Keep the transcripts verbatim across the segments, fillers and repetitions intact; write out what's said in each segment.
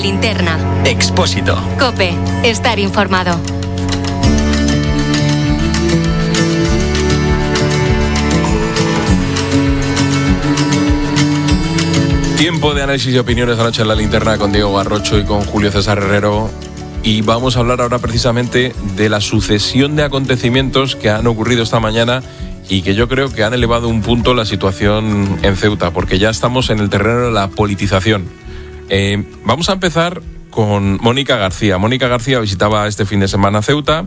linterna. Expósito. COPE. Estar informado. Tiempo de análisis y opiniones de la noche en la linterna con Diego Garrocho y con Julio César Herrero. Y vamos a hablar ahora precisamente de la sucesión de acontecimientos que han ocurrido esta mañana y que yo creo que han elevado un punto la situación en Ceuta, porque ya estamos en el terreno de la politización. Eh, vamos a empezar con Mónica García. Mónica García visitaba este fin de semana Ceuta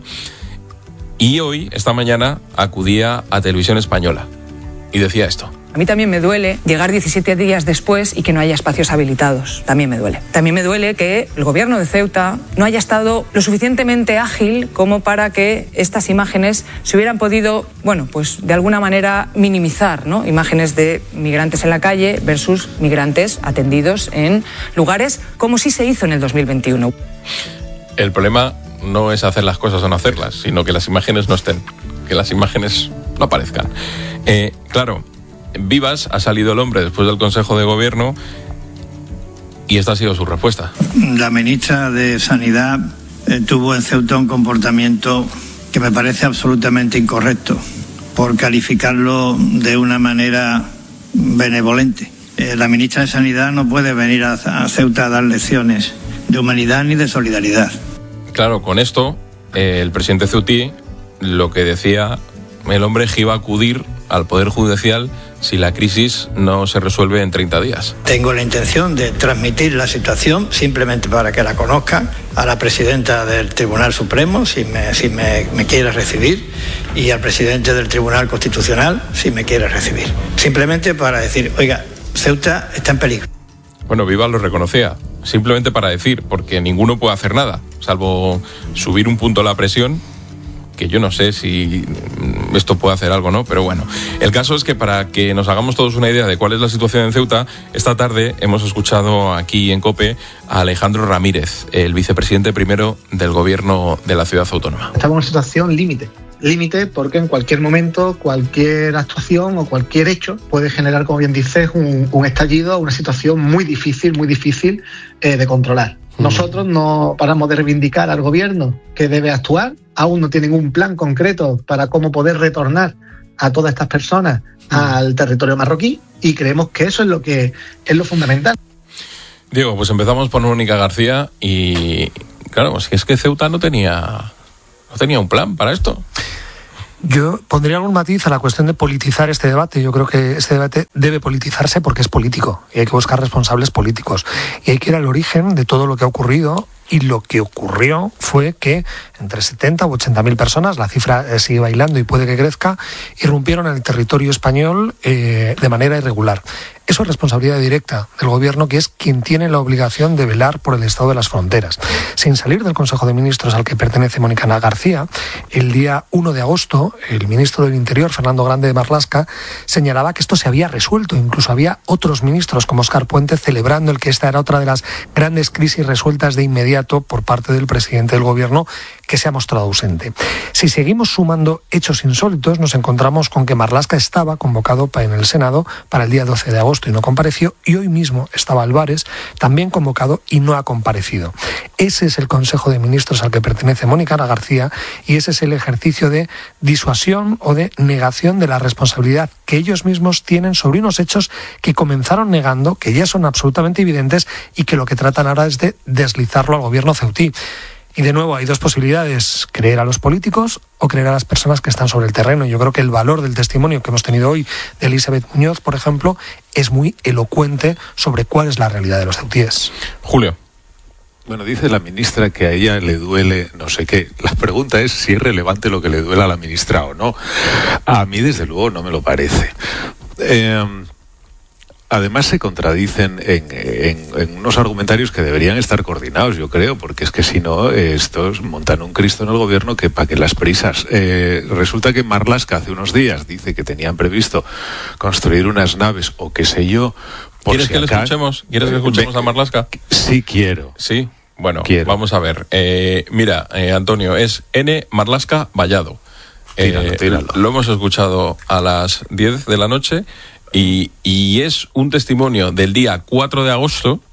y hoy, esta mañana, acudía a Televisión Española y decía esto. A mí también me duele llegar diecisiete días después y que no haya espacios habilitados. También me duele. También me duele que el gobierno de Ceuta no haya estado lo suficientemente ágil como para que estas imágenes se hubieran podido, bueno, pues de alguna manera minimizar, ¿no? Imágenes de migrantes en la calle versus migrantes atendidos en lugares como sí se hizo en el dos mil veintiuno. El problema no es hacer las cosas o no hacerlas, sino que las imágenes no estén, que las imágenes no aparezcan. Eh, claro... Vivas ha salido el hombre después del Consejo de Gobierno y esta ha sido su respuesta. La ministra de Sanidad eh, tuvo en Ceuta un comportamiento que me parece absolutamente incorrecto, por calificarlo de una manera benevolente. Eh, la ministra de Sanidad no puede venir a, a Ceuta a dar lecciones de humanidad ni de solidaridad. Claro, con esto eh, el presidente ceutí lo que decía, el hombre que iba a acudir al Poder Judicial si la crisis no se resuelve en treinta días. Tengo la intención de transmitir la situación, simplemente para que la conozcan, a la presidenta del Tribunal Supremo, si me, si me, me quiere recibir, y al presidente del Tribunal Constitucional, si me quiere recibir. Simplemente para decir, oiga, Ceuta está en peligro. Bueno, Vivas lo reconocía, simplemente para decir, porque ninguno puede hacer nada, salvo subir un punto la presión, que yo no sé si esto puede hacer algo, ¿no? Pero bueno, el caso es que para que nos hagamos todos una idea de cuál es la situación en Ceuta, esta tarde hemos escuchado aquí en COPE a Alejandro Ramírez, el vicepresidente primero del gobierno de la ciudad autónoma. Estamos en una situación límite. Límite porque en cualquier momento, cualquier actuación o cualquier hecho puede generar, como bien dices, un, un estallido, una situación muy difícil, muy difícil eh, de controlar. Nosotros no paramos de reivindicar al gobierno que debe actuar, aún no tienen un plan concreto para cómo poder retornar a todas estas personas al territorio marroquí y creemos que eso es lo que es lo fundamental. Diego, pues empezamos por Mónica García y claro, es que, es que Ceuta no tenía, no tenía un plan para esto. Yo pondría algún matiz a la cuestión de politizar este debate. Yo creo que este debate debe politizarse porque es político y hay que buscar responsables políticos. Y hay que ir al origen de todo lo que ha ocurrido. Y lo que ocurrió fue que entre setenta u ochenta mil personas, la cifra eh, sigue bailando y puede que crezca, irrumpieron en el territorio español eh, de manera irregular. Eso es responsabilidad directa del gobierno, que es quien tiene la obligación de velar por el estado de las fronteras. Sin salir del Consejo de Ministros al que pertenece Mónica García, el día uno de agosto, el ministro del Interior, Fernando Grande de Marlaska, señalaba que esto se había resuelto. Incluso había otros ministros, como Óscar Puente, celebrando el que esta era otra de las grandes crisis resueltas de inmediato por parte del presidente del gobierno, que se ha mostrado ausente. Si seguimos sumando hechos insólitos, nos encontramos con que Marlaska estaba convocado en el Senado para el día doce de agosto y no compareció, y hoy mismo estaba Álvarez también convocado y no ha comparecido. Ese es el Consejo de Ministros al que pertenece Mónica García y ese es el ejercicio de disuasión o de negación de la responsabilidad que ellos mismos tienen sobre unos hechos que comenzaron negando, que ya son absolutamente evidentes y que lo que tratan ahora es de deslizarlo al gobierno ceutí. Y de nuevo hay dos posibilidades: creer a los políticos o creer a las personas que están sobre el terreno. Yo creo que el valor del testimonio que hemos tenido hoy de Elizabeth Muñoz, por ejemplo, es muy elocuente sobre cuál es la realidad de los ceutíes. Julio. Bueno, dice la ministra que a ella le duele no sé qué. La pregunta es si es relevante lo que le duele a la ministra o no. A mí, desde luego, no me lo parece. Eh... Además se contradicen en, en, en unos argumentarios que deberían estar coordinados, yo creo, porque es que si no, eh, estos montan un Cristo en el gobierno que pa' que las prisas. Eh, resulta que Marlaska hace unos días dice que tenían previsto construir unas naves o qué sé yo. ¿Quieres si que le escuchemos? ¿Quieres que escuchemos a Marlaska? Sí quiero. Sí, bueno, quiero. Vamos a ver. Eh, mira, eh, Antonio, es N. Marlaska Vallado. Eh, tíralo, tíralo. Lo hemos escuchado a las diez de la noche. Y, y es un testimonio del día cuatro de agosto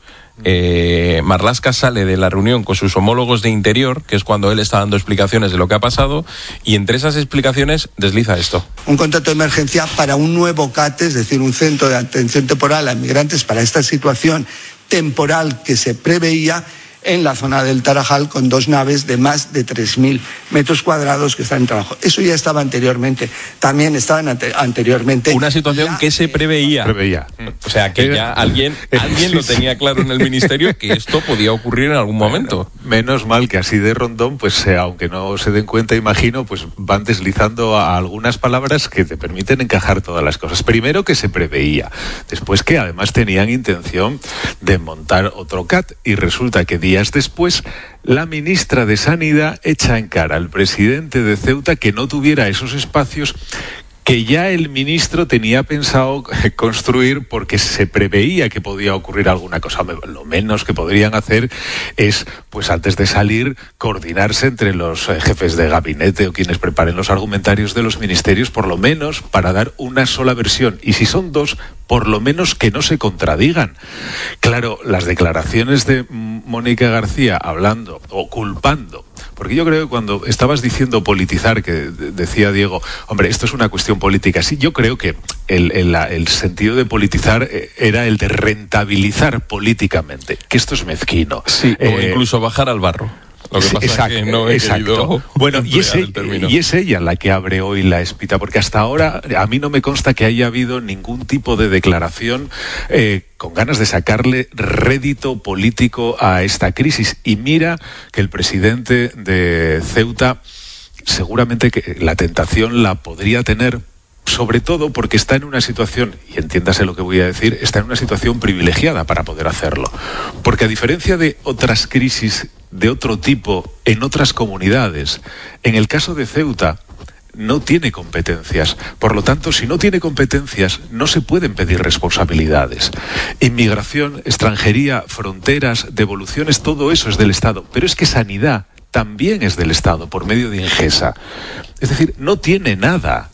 eh, Marlaska sale de la reunión con sus homólogos de Interior, que es cuando él está dando explicaciones de lo que ha pasado, y entre esas explicaciones desliza esto. Un contrato de emergencia para un nuevo C A T, es decir, un centro de atención temporal a migrantes para esta situación temporal que se preveía en la zona del Tarajal, con dos naves de más de tres mil metros cuadrados que están en trabajo. Eso ya estaba anteriormente. También estaban ante, anteriormente... Una situación que se preveía. preveía. O sea, que ya alguien, alguien lo tenía claro en el ministerio que esto podía ocurrir en algún momento. Bueno, menos mal que así de rondón, pues eh, aunque no se den cuenta, imagino, pues van deslizando a algunas palabras que te permiten encajar todas las cosas. Primero, que se preveía. Después, que además tenían intención de montar otro C A T, y resulta que días después la ministra de Sanidad echa en cara al presidente de Ceuta que no tuviera esos espacios que ya el ministro tenía pensado construir porque se preveía que podía ocurrir alguna cosa. Lo menos que podrían hacer es, pues antes de salir, coordinarse entre los jefes de gabinete o quienes preparen los argumentarios de los ministerios, por lo menos para dar una sola versión. Y si son dos, por lo menos que no se contradigan. Claro, las declaraciones de Mónica García hablando o culpando, porque yo creo que cuando estabas diciendo politizar, que decía Diego, hombre, esto es una cuestión política. Sí, yo creo que el, el, el sentido de politizar era el de rentabilizar políticamente, que esto es mezquino. Sí, eh, o incluso bajar al barro. Lo que pasa exacto, es que no he exacto. Bueno, y es, y es ella la que abre hoy la espita, porque hasta ahora a mí no me consta que haya habido ningún tipo de declaración eh, con ganas de sacarle rédito político a esta crisis. Y mira que el presidente de Ceuta seguramente que la tentación la podría tener, sobre todo porque está en una situación, y entiéndase lo que voy a decir, está en una situación privilegiada para poder hacerlo. Porque a diferencia de otras crisis de otro tipo en otras comunidades, en el caso de Ceuta no tiene competencias. Por lo tanto, si no tiene competencias, no se pueden pedir responsabilidades. Inmigración, extranjería, fronteras, devoluciones, todo eso es del Estado. Pero es que sanidad también es del Estado por medio de Ingesa. Es decir, no tiene nada.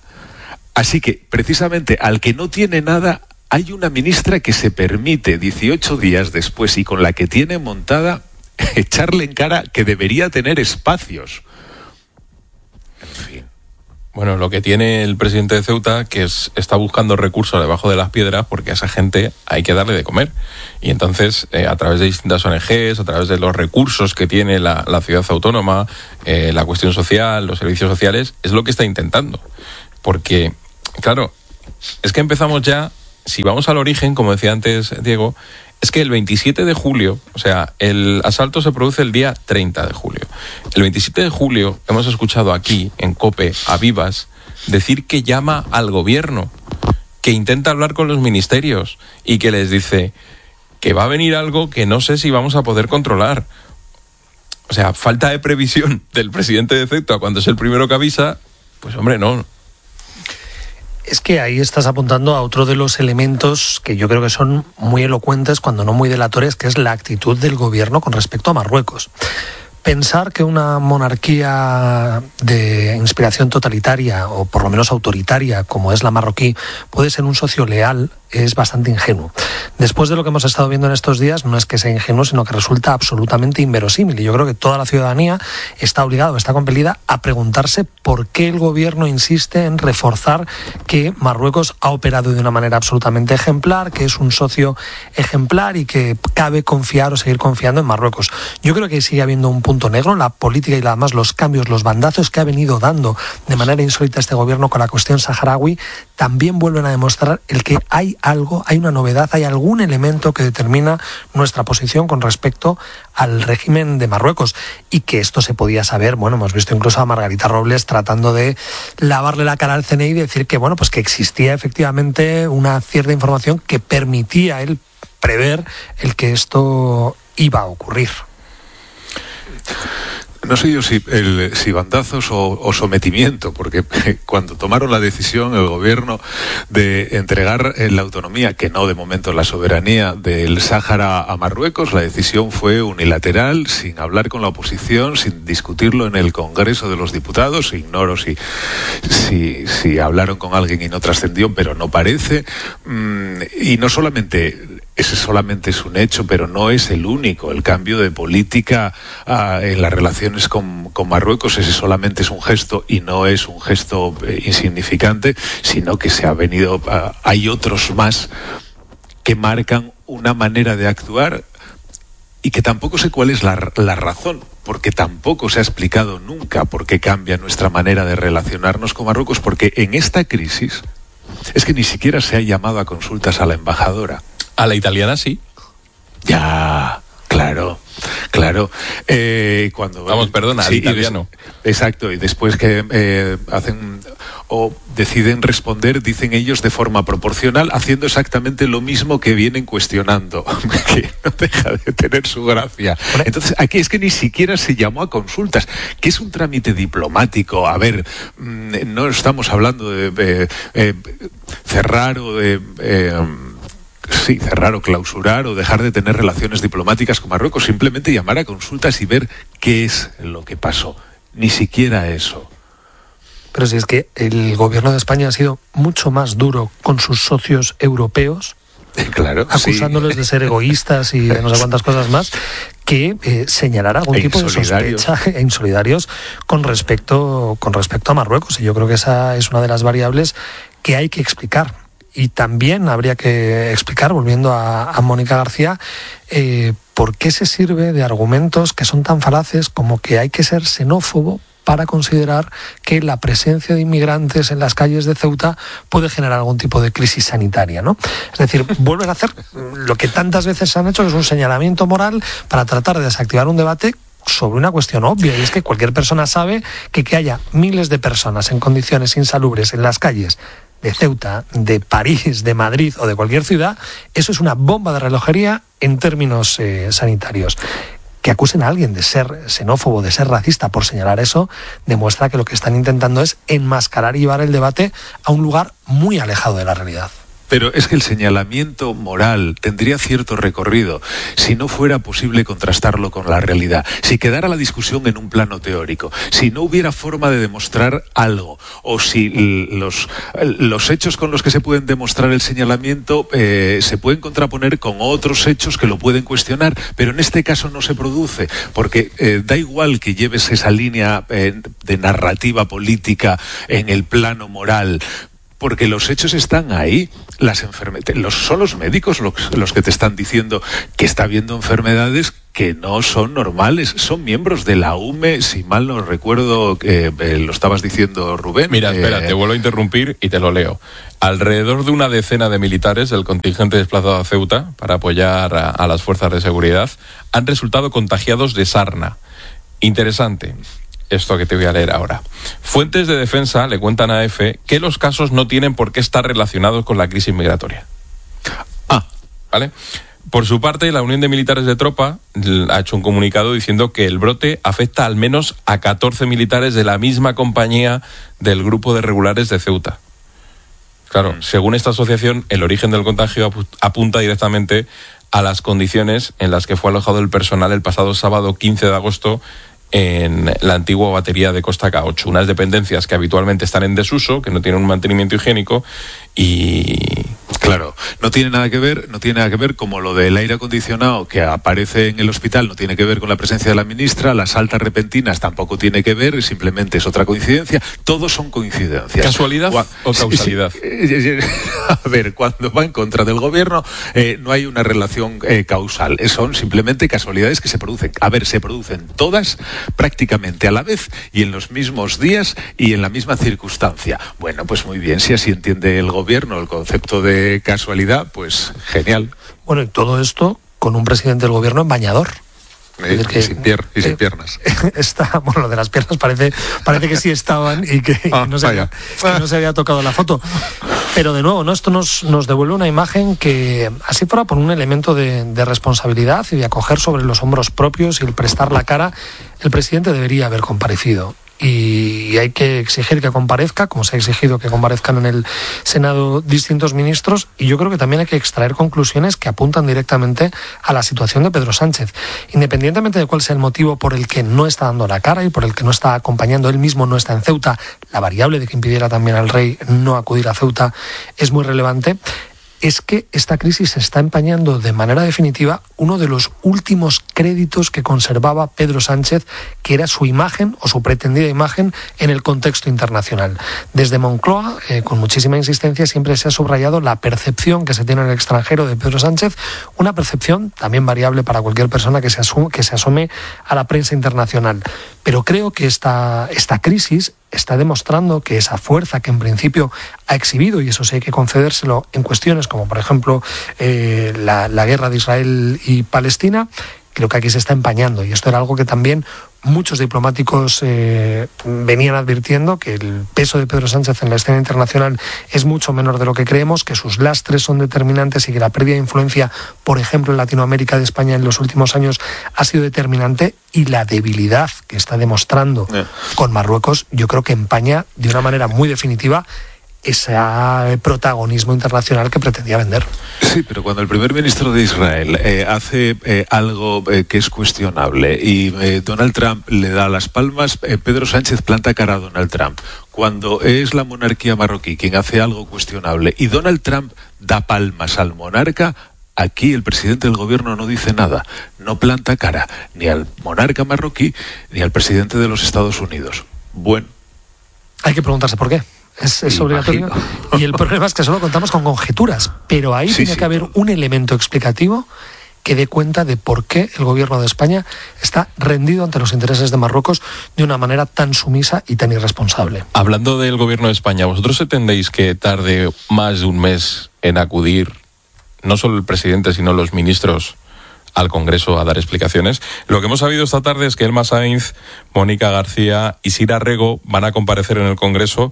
Así que, precisamente, al que no tiene nada, hay una ministra que se permite, dieciocho días después, y con la que tiene montada, echarle en cara que debería tener espacios. En fin. Bueno, lo que tiene el presidente de Ceuta, que es, está buscando recursos debajo de las piedras, porque a esa gente hay que darle de comer. Y entonces, eh, a través de distintas O N Ges, a través de los recursos que tiene la, la ciudad autónoma, eh, la cuestión social, los servicios sociales, es lo que está intentando. Porque, claro, es que empezamos ya, si vamos al origen, como decía antes Diego, es que el veintisiete de julio, o sea, el asalto se produce el día treinta de julio. El veintisiete de julio hemos escuchado aquí, en COPE, a Vivas, decir que llama al gobierno, que intenta hablar con los ministerios y que les dice que va a venir algo que no sé si vamos a poder controlar. O sea, falta de previsión del presidente de Ceuta cuando es el primero que avisa, pues hombre, no. Es que ahí estás apuntando a otro de los elementos que yo creo que son muy elocuentes, cuando no muy delatorios, que es la actitud del gobierno con respecto a Marruecos. Pensar que una monarquía de inspiración totalitaria, o por lo menos autoritaria, como es la marroquí, puede ser un socio leal, es bastante ingenuo. Después de lo que hemos estado viendo en estos días, no es que sea ingenuo, sino que resulta absolutamente inverosímil. Y yo creo que toda la ciudadanía está obligada, está compelida a preguntarse por qué el gobierno insiste en reforzar que Marruecos ha operado de una manera absolutamente ejemplar, que es un socio ejemplar y que cabe confiar o seguir confiando en Marruecos. Yo creo que sigue habiendo un punto negro en la política y además los cambios, los bandazos que ha venido dando de manera insólita este gobierno con la cuestión saharaui, también vuelven a demostrar el que hay algo, hay una novedad, hay algún elemento que determina nuestra posición con respecto al régimen de Marruecos, y que esto se podía saber. Bueno, hemos visto incluso a Margarita Robles tratando de lavarle la cara al C N I y decir que, bueno, pues que existía efectivamente una cierta información que permitía él prever el que esto iba a ocurrir. No sé yo si, el, si bandazos o, o sometimiento, porque cuando tomaron la decisión el gobierno de entregar la autonomía, que no de momento la soberanía del Sáhara a Marruecos, la decisión fue unilateral, sin hablar con la oposición, sin discutirlo en el Congreso de los Diputados. Ignoro si, si, si hablaron con alguien y no trascendió, pero no parece. Y no solamente ese solamente es un hecho, pero no es el único. El cambio de política uh, en las relaciones con, con Marruecos, ese solamente es un gesto y no es un gesto eh, insignificante, sino que se ha venido, uh, hay otros más que marcan una manera de actuar y que tampoco sé cuál es la, la razón, porque tampoco se ha explicado nunca por qué cambia nuestra manera de relacionarnos con Marruecos, porque en esta crisis es que ni siquiera se ha llamado a consultas a la embajadora. A la italiana sí. Ya, claro, claro. Eh, cuando Vamos, perdona, sí, al italiano. Des, exacto, y después que eh, hacen o deciden responder, dicen ellos de forma proporcional, haciendo exactamente lo mismo que vienen cuestionando, que no deja de tener su gracia. Entonces, aquí es que ni siquiera se llamó a consultas, que es un trámite diplomático. A ver, no estamos hablando de, de eh, cerrar o de... Eh, Sí, cerrar o clausurar o dejar de tener relaciones diplomáticas con Marruecos, simplemente llamar a consultas y ver qué es lo que pasó. Ni siquiera eso. Pero si es que el gobierno de España ha sido mucho más duro con sus socios europeos, claro, acusándoles sí. de ser egoístas y de no sé cuántas cosas más, que eh, señalar algún e tipo de sospecha e insolidarios con respecto, con respecto a Marruecos. Y yo creo que esa es una de las variables que hay que explicar. Y también habría que explicar, volviendo a, a Mónica García, eh, por qué se sirve de argumentos que son tan falaces como que hay que ser xenófobo para considerar que la presencia de inmigrantes en las calles de Ceuta puede generar algún tipo de crisis sanitaria, ¿no? Es decir, vuelven a hacer lo que tantas veces se han hecho, que es un señalamiento moral para tratar de desactivar un debate sobre una cuestión obvia, y es que cualquier persona sabe que que haya miles de personas en condiciones insalubres en las calles de Ceuta, de París, de Madrid o de cualquier ciudad, eso es una bomba de relojería en términos eh, sanitarios. Que acusen a alguien de ser xenófobo, de ser racista por señalar eso, demuestra que lo que están intentando es enmascarar y llevar el debate a un lugar muy alejado de la realidad. Pero es que el señalamiento moral tendría cierto recorrido si no fuera posible contrastarlo con la realidad, si quedara la discusión en un plano teórico, si no hubiera forma de demostrar algo, o si los, los hechos con los que se pueden demostrar el señalamiento eh, se pueden contraponer con otros hechos que lo pueden cuestionar, pero en este caso no se produce, porque eh, da igual que lleves esa línea eh, de narrativa política en el plano moral, porque los hechos están ahí. Las enfermedades, los, son los médicos los, los que te están diciendo que está habiendo enfermedades que no son normales. Son miembros de la U M E, si mal no recuerdo, que eh, lo estabas diciendo, Rubén. Mira, espera, eh... te vuelvo a interrumpir y te lo leo. Alrededor de una decena de militares del contingente desplazado a Ceuta para apoyar a, a las fuerzas de seguridad han resultado contagiados de sarna. Interesante esto que te voy a leer ahora. Fuentes de defensa le cuentan a EFE que los casos no tienen por qué estar relacionados con la crisis migratoria. Ah, ¿vale? Por su parte, la Unión de Militares de Tropa ha hecho un comunicado diciendo que el brote afecta al menos a catorce militares de la misma compañía del grupo de regulares de Ceuta. Claro, mm. según esta asociación, el origen del contagio apunta directamente a las condiciones en las que fue alojado el personal el pasado sábado quince de agosto en la antigua batería de Costa K ocho, unas dependencias que habitualmente están en desuso, que no tienen un mantenimiento higiénico y... Claro, no tiene nada que ver, no tiene nada que ver como lo del aire acondicionado que aparece en el hospital, no tiene que ver con la presencia de la ministra, las altas repentinas tampoco tiene que ver, simplemente es otra coincidencia, todos son coincidencias. ¿Casualidad Gua- o causalidad? A ver, cuando va en contra del gobierno eh, no hay una relación eh, causal, son simplemente casualidades que se producen. A ver, se producen todas prácticamente a la vez y en los mismos días y en la misma circunstancia. Bueno, pues muy bien, si así entiende el gobierno el concepto de casualidad, pues genial. Bueno, y todo esto con un presidente del gobierno en bañador. Eh, que, y sin, pier- y sin eh, piernas. Está, bueno, lo de las piernas parece, parece que sí estaban y que, ah, que, no se había, que no se había tocado la foto. Pero de nuevo, ¿no? Esto nos, nos devuelve una imagen que, así fuera por un elemento de, de responsabilidad y de acoger sobre los hombros propios y el prestar la cara, el presidente debería haber comparecido. Y hay que exigir que comparezca, como se ha exigido que comparezcan en el Senado distintos ministros, y yo creo que también hay que extraer conclusiones que apuntan directamente a la situación de Pedro Sánchez. Independientemente de cuál sea el motivo por el que no está dando la cara y por el que no está acompañando, él mismo no está en Ceuta, la variable de que impidiera también al rey no acudir a Ceuta es muy relevante. es que esta crisis está empañando de manera definitiva uno de los últimos créditos que conservaba Pedro Sánchez, que era su imagen o su pretendida imagen en el contexto internacional. Desde Moncloa, eh, con muchísima insistencia, siempre se ha subrayado la percepción que se tiene en el extranjero de Pedro Sánchez, una percepción también variable para cualquier persona que se, asume, que se asome a la prensa internacional. Pero creo que esta, esta crisis está demostrando que esa fuerza que en principio ha exhibido, y eso sí hay que concedérselo en cuestiones como por ejemplo eh, la, la guerra de Israel y Palestina, creo que aquí se está empañando, y esto era algo que también muchos diplomáticos eh, venían advirtiendo, que el peso de Pedro Sánchez en la escena internacional es mucho menor de lo que creemos, que sus lastres son determinantes y que la pérdida de influencia, por ejemplo, en Latinoamérica de España en los últimos años ha sido determinante, y la debilidad que está demostrando yeah. con Marruecos, yo creo que empaña de una manera muy definitiva ese protagonismo internacional que pretendía vender. Sí, pero cuando el primer ministro de Israel eh, hace eh, algo eh, que es cuestionable y eh, Donald Trump le da las palmas, eh, Pedro Sánchez planta cara a Donald Trump. Cuando es la monarquía marroquí quien hace algo cuestionable y Donald Trump da palmas al monarca, aquí el presidente del gobierno no dice nada, no planta cara ni al monarca marroquí ni al presidente de los Estados Unidos. Bueno. Hay que preguntarse por qué. Es, es obligatorio. Y el problema es que solo contamos con conjeturas, pero ahí sí, tiene sí, que haber un elemento explicativo que dé cuenta de por qué el gobierno de España está rendido ante los intereses de Marruecos de una manera tan sumisa y tan irresponsable. Hablando del gobierno de España, ¿vosotros entendéis que tarde más de un mes en acudir no solo el presidente, sino los ministros al Congreso a dar explicaciones? Lo que hemos sabido esta tarde es que Elma Sainz, Mónica García y Sira Rego van a comparecer en el Congreso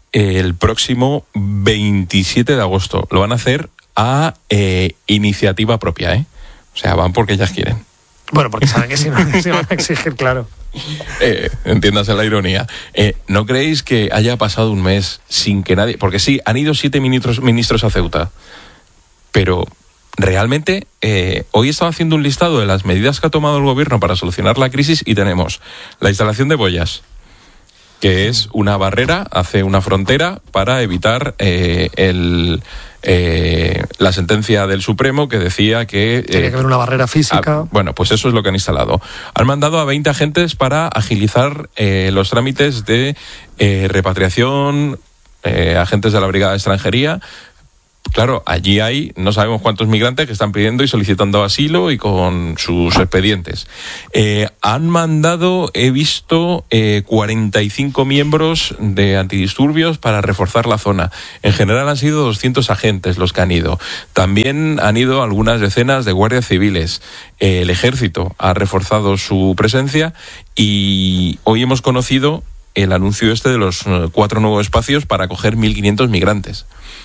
el próximo veintisiete de agosto. Lo van a hacer a eh, iniciativa propia, ¿eh? O sea, van porque ellas quieren. Bueno, porque saben que si no se van a exigir, claro. Eh, entiéndase la ironía. Eh, ¿No creéis que haya pasado un mes sin que nadie... Porque sí, han ido siete ministros, ministros a Ceuta, pero realmente eh, hoy he estado haciendo un listado de las medidas que ha tomado el gobierno para solucionar la crisis y tenemos la instalación de boyas, que es una barrera, hace una frontera para evitar eh, el, eh, la sentencia del Supremo que decía que... Eh, Tiene que haber una barrera física. A, bueno, pues eso es lo que han instalado. Han mandado a veinte agentes para agilizar eh, los trámites de eh, repatriación, eh, agentes de la Brigada de Extranjería. Claro, allí hay no sabemos cuántos migrantes que están pidiendo y solicitando asilo y con sus expedientes. Eh, han mandado, he visto, eh, cuarenta y cinco miembros de antidisturbios para reforzar la zona. En general han sido doscientos agentes los que han ido. También han ido algunas decenas de guardias civiles. Eh, el ejército ha reforzado su presencia y hoy hemos conocido el anuncio este de los cuatro nuevos espacios para acoger mil quinientos migrantes.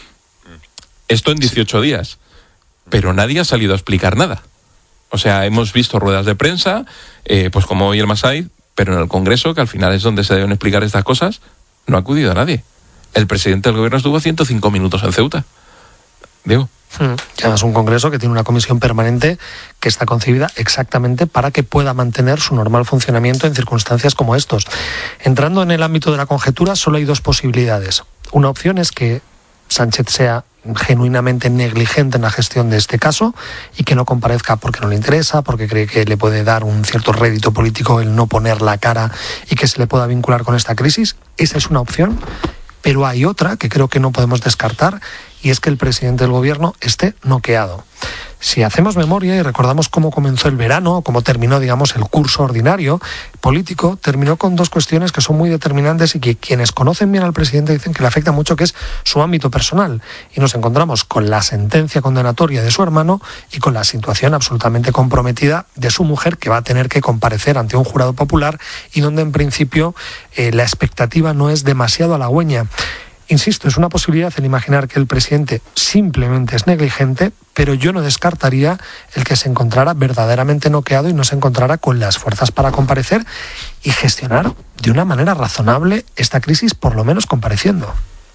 Esto en dieciocho días, pero nadie ha salido a explicar nada. O sea, hemos visto ruedas de prensa, eh, pues como hoy el Masai, pero en el Congreso, que al final es donde se deben explicar estas cosas, no ha acudido a nadie. El presidente del gobierno estuvo ciento cinco minutos en Ceuta. Diego. Y además un Congreso que tiene una comisión permanente que está concebida exactamente para que pueda mantener su normal funcionamiento en circunstancias como estos. Entrando en el ámbito de la conjetura, solo hay dos posibilidades. Una opción es que Sánchez sea genuinamente negligente en la gestión de este caso y que no comparezca porque no le interesa, porque cree que le puede dar un cierto rédito político el no poner la cara y que se le pueda vincular con esta crisis. Esa es una opción, pero hay otra que creo que no podemos descartar, y es que el presidente del gobierno esté noqueado. Si hacemos memoria y recordamos cómo comenzó el verano, cómo terminó, digamos, el curso ordinario político, terminó con dos cuestiones que son muy determinantes y que quienes conocen bien al presidente dicen que le afecta mucho, que es su ámbito personal. Y nos encontramos con la sentencia condenatoria de su hermano y con la situación absolutamente comprometida de su mujer, que va a tener que comparecer ante un jurado popular y donde en principio eh, la expectativa no es demasiado halagüeña. Insisto, es una posibilidad el imaginar que el presidente simplemente es negligente, pero yo no descartaría el que se encontrara verdaderamente noqueado y no se encontrara con las fuerzas para comparecer y gestionar de una manera razonable esta crisis, por lo menos compareciendo.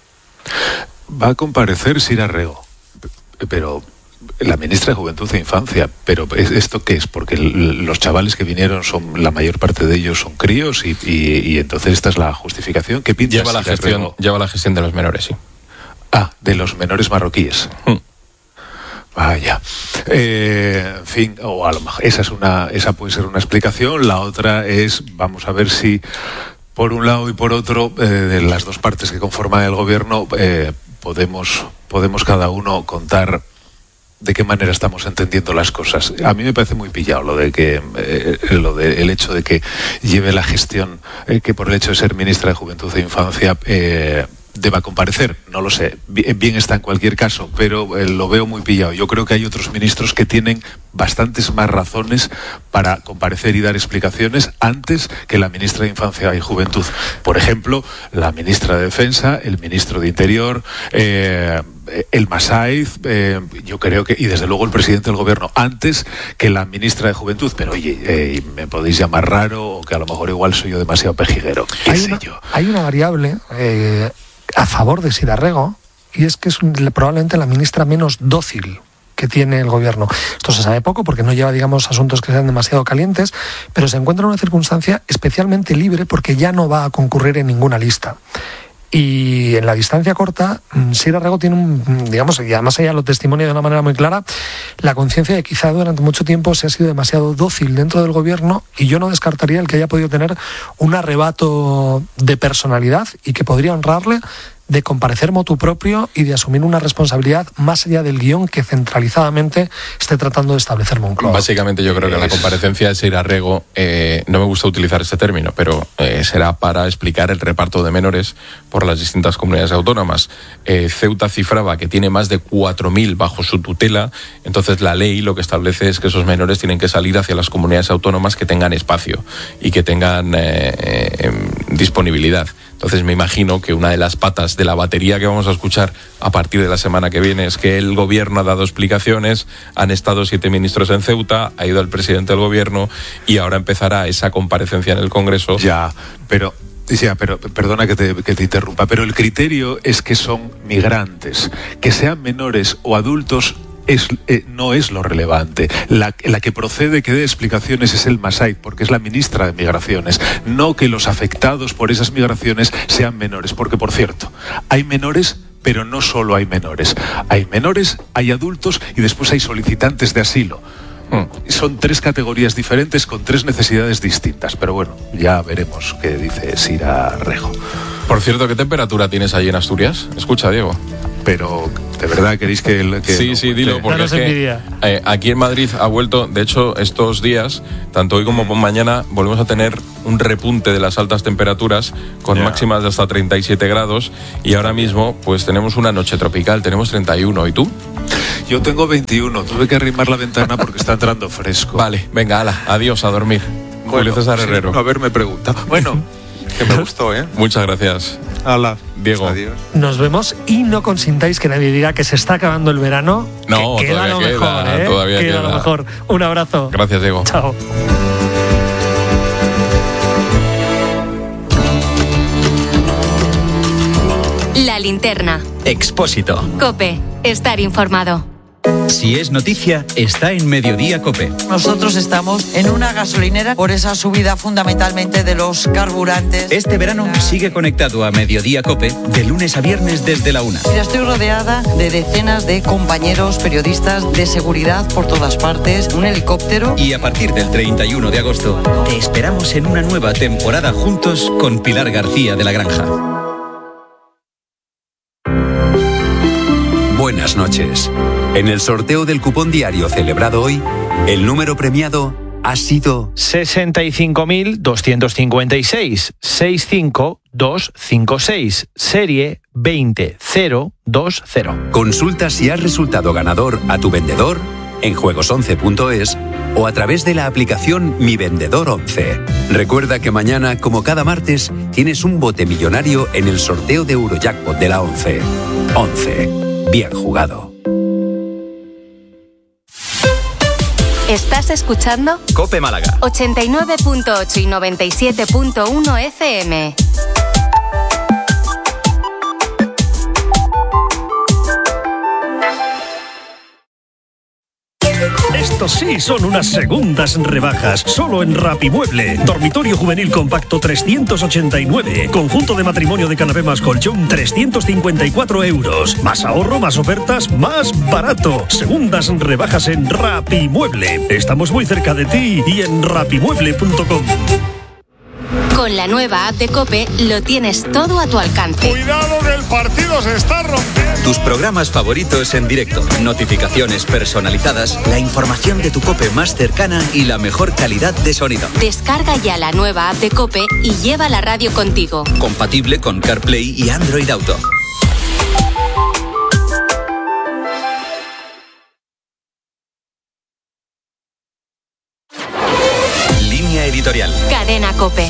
Va a comparecer Sira Rego, pero la ministra de Juventud e Infancia, pero ¿esto qué es? Porque los chavales que vinieron, son la mayor parte de ellos son críos y, y, y entonces esta es la justificación. ¿Qué pinta lleva la gestión Lleva la gestión de los menores, sí. Ah, de los menores marroquíes. Hmm. Vaya. Eh, en fin, o a lo mejor esa es una, esa puede ser una explicación. La otra es, vamos a ver si por un lado y por otro, eh, de las dos partes que conforman el gobierno, eh, podemos, podemos cada uno contar de qué manera estamos entendiendo las cosas. A mí me parece muy pillado lo de que eh, lo de el hecho de que lleve la gestión, eh, que por el hecho de ser ministra de Juventud e Infancia eh, deba comparecer. No lo sé, bien está en cualquier caso, pero eh, lo veo muy pillado. Yo creo que hay otros ministros que tienen bastantes más razones para comparecer y dar explicaciones antes que la ministra de Infancia y Juventud. Por ejemplo, la ministra de Defensa, el ministro de Interior, eh, el Masaiz, eh, yo creo que, y desde luego el presidente del gobierno, antes que la ministra de Juventud. Pero oye, eh, me podéis llamar raro, o que a lo mejor igual soy yo demasiado pejiguero. ¿Qué hay sé una, yo? Hay una variable eh, a favor de Sirarrego, y es que es un, probablemente la ministra menos dócil que tiene el gobierno. Esto se sabe poco porque no lleva, digamos, asuntos que sean demasiado calientes, pero se encuentra en una circunstancia especialmente libre porque ya no va a concurrir en ninguna lista. Y en la distancia corta, Sirarrego tiene un, digamos, y además ella lo testimonia de una manera muy clara, la conciencia de que quizá durante mucho tiempo se ha sido demasiado dócil dentro del gobierno, y yo no descartaría el que haya podido tener un arrebato de personalidad y que podría honrarle de comparecer motu propio y de asumir una responsabilidad más allá del guión que centralizadamente esté tratando de establecer Moncloa. Básicamente yo creo que la comparecencia de Sirarrego, eh, no me gusta utilizar este término, pero eh, será para explicar el reparto de menores por las distintas comunidades autónomas. Eh, Ceuta cifraba que tiene más de cuatro mil bajo su tutela, entonces la ley lo que establece es que esos menores tienen que salir hacia las comunidades autónomas que tengan espacio y que tengan eh, eh, disponibilidad. Entonces me imagino que una de las patas de la batería que vamos a escuchar a partir de la semana que viene es que el gobierno ha dado explicaciones, han estado siete ministros en Ceuta, ha ido el presidente del gobierno y ahora empezará esa comparecencia en el Congreso. Ya, pero... Ya, pero perdona que te, que te interrumpa, pero el criterio es que son migrantes, que sean menores o adultos. Es, eh, no es lo relevante. La, la que procede que dé explicaciones es el Masaiz, porque es la ministra de Migraciones, no que los afectados por esas migraciones sean menores, porque por cierto, hay menores, pero no solo hay menores. Hay menores, hay adultos y después hay solicitantes de asilo. Mm. Son tres categorías diferentes con tres necesidades distintas, pero bueno, ya veremos qué dice Sirarrego. Por cierto, ¿qué temperatura tienes allí en Asturias? Escucha, Diego. Pero, ¿de verdad queréis que...? El, que sí, no, sí, dilo, porque es que eh, aquí en Madrid ha vuelto, de hecho, estos días, tanto hoy como mañana, volvemos a tener un repunte de las altas temperaturas, con yeah. máximas de hasta treinta y siete grados, y ahora mismo, pues tenemos una noche tropical, tenemos treinta y uno, ¿y tú? Yo tengo veintiuno, tuve que arrimar la ventana porque está entrando fresco. Vale, venga, ala, adiós, a dormir. Bueno, Julio César Herrero. Sí, a ver, me pregunta. Bueno, que me gustó, ¿eh? Muchas gracias. Hala, Diego. Adiós. Nos vemos y no consintáis que nadie diga que se está acabando el verano. No, que queda todavía lo queda, mejor, ¿eh? todavía queda, queda lo mejor. Un abrazo. Gracias, Diego. Chao. La linterna. Expósito. COPE. Estar informado. Si es noticia, está en Mediodía COPE. Nosotros estamos en una gasolinera por esa subida fundamentalmente de los carburantes. Este verano sigue conectado a Mediodía COPE de lunes a viernes desde la una. Mira, estoy rodeada de decenas de compañeros periodistas de seguridad por todas partes, un helicóptero. Y a partir del treinta y uno de agosto te esperamos en una nueva temporada juntos con Pilar García de la Granja. Buenas noches. En el sorteo del cupón diario celebrado hoy, el número premiado ha sido sesenta y cinco mil doscientos cincuenta y seis, sesenta y cinco mil doscientos cincuenta y seis, serie veinte cero veinte. Consulta si has resultado ganador a tu vendedor en juegos once punto es o a través de la aplicación Mi Vendedor once. Recuerda que mañana, como cada martes, tienes un bote millonario en el sorteo de Eurojackpot de la once. once. Bien jugado. ¿Estás escuchando? COPE Málaga. ochenta y nueve punto ocho y noventa y siete punto uno F M. Este Estos sí son unas segundas rebajas. Solo en Rapimueble. Dormitorio juvenil compacto trescientos ochenta y nueve. Conjunto de matrimonio de canapé más colchón trescientos cincuenta y cuatro euros. Más ahorro, más ofertas, más barato. Segundas rebajas en Rapimueble. Estamos muy cerca de ti y en rapimueble punto com. Con la nueva app de COPE lo tienes todo a tu alcance. Cuidado que el partido se está rompiendo. Tus programas favoritos en directo, notificaciones personalizadas, la información de tu COPE más cercana y la mejor calidad de sonido. Descarga ya la nueva app de COPE y lleva la radio contigo. Compatible con CarPlay y Android Auto. Línea editorial. Cadena COPE.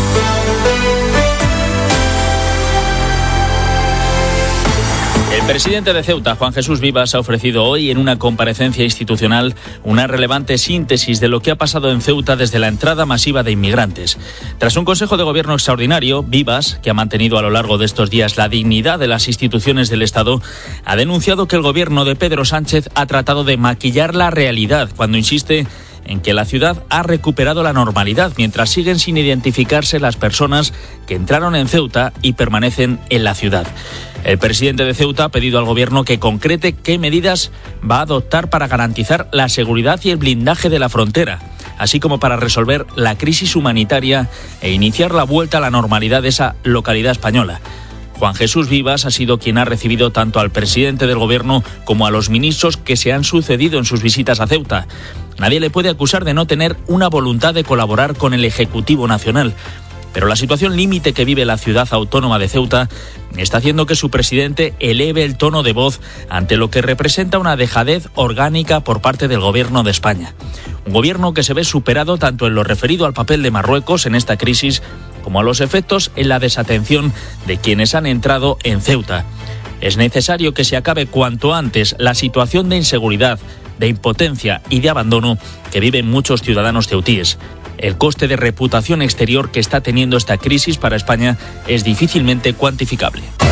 El presidente de Ceuta, Juan Jesús Vivas, ha ofrecido hoy en una comparecencia institucional una relevante síntesis de lo que ha pasado en Ceuta desde la entrada masiva de inmigrantes. Tras un Consejo de Gobierno extraordinario, Vivas, que ha mantenido a lo largo de estos días la dignidad de las instituciones del Estado, ha denunciado que el gobierno de Pedro Sánchez ha tratado de maquillar la realidad cuando insiste en que la ciudad ha recuperado la normalidad, mientras siguen sin identificarse las personas que entraron en Ceuta y permanecen en la ciudad. El presidente de Ceuta ha pedido al gobierno que concrete qué medidas va a adoptar para garantizar la seguridad y el blindaje de la frontera, así como para resolver la crisis humanitaria e iniciar la vuelta a la normalidad de esa localidad española. Juan Jesús Vivas ha sido quien ha recibido tanto al presidente del gobierno como a los ministros que se han sucedido en sus visitas a Ceuta. Nadie le puede acusar de no tener una voluntad de colaborar con el Ejecutivo Nacional, pero la situación límite que vive la ciudad autónoma de Ceuta está haciendo que su presidente eleve el tono de voz ante lo que representa una dejadez orgánica por parte del gobierno de España. Un gobierno que se ve superado tanto en lo referido al papel de Marruecos en esta crisis como a los efectos en la desatención de quienes han entrado en Ceuta. Es necesario que se acabe cuanto antes la situación de inseguridad, de impotencia y de abandono que viven muchos ciudadanos ceutíes. El coste de reputación exterior que está teniendo esta crisis para España es difícilmente cuantificable.